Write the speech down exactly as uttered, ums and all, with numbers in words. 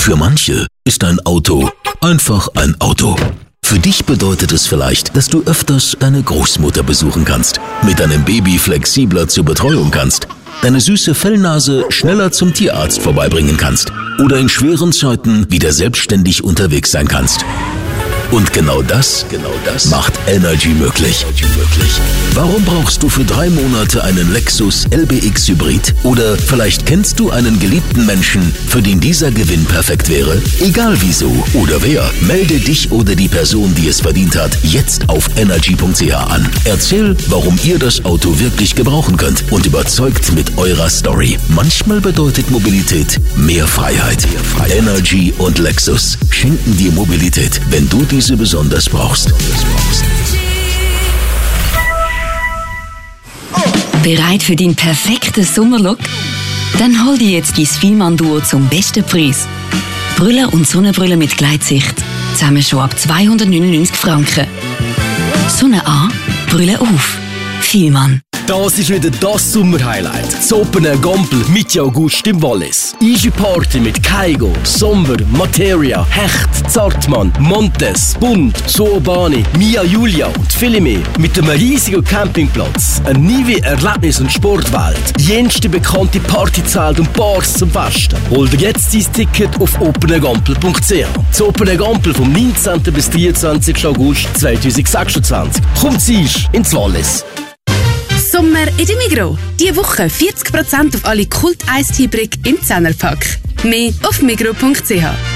Für manche ist ein Auto einfach ein Auto. Für dich bedeutet es vielleicht, dass du öfters deine Großmutter besuchen kannst, mit deinem Baby flexibler zur Betreuung kannst, deine süße Fellnase schneller zum Tierarzt vorbeibringen kannst oder in schweren Zeiten wieder selbstständig unterwegs sein kannst. Und genau das, genau das macht Energy möglich. Warum brauchst du für drei Monate einen Lexus L B X Hybrid? Oder vielleicht kennst du einen geliebten Menschen, für den dieser Gewinn perfekt wäre? Egal wieso oder wer, melde dich oder die Person, die es verdient hat, jetzt auf energy punkt c h an. Erzähl, warum ihr das Auto wirklich gebrauchen könnt und überzeugt mit eurer Story. Manchmal bedeutet Mobilität mehr Freiheit. Energy und Lexus schenken dir Mobilität, wenn du diese besonders brauchst. Bereit für den perfekten Sommerlook? Dann hol dir jetzt dein Fielmann-Duo zum besten Preis. Brille und Sonnenbrille mit Gleitsicht. Zusammen schon ab zweihundertneunundneunzig Franken. Sonne an, Brille auf. Fielmann. Das ist wieder das Sommerhighlight. Das Open Air Gompel Mitte August im Wallis. Easy Party mit Kaigo, Somber, Materia, Hecht, Zartmann, Montes, Bund, Soobani, Mia Julia und viele mehr. Mit einem riesigen Campingplatz, eine neue Erlebnis- und Sportwelt, jenste bekannte Partyzelt und Bars zum Festen. Hol dir jetzt dein Ticket auf open air gompel punkt c h. Das Open Air Gompel vom neunzehnten bis dreiundzwanzigsten August zweitausendsechsundzwanzig. Kommt siehst ins Wallis. Sommer in der Migros. Diese Woche vierzig Prozent auf alle Kult-Eistee-Brick im Zehnerpack. Mehr auf migros punkt c h.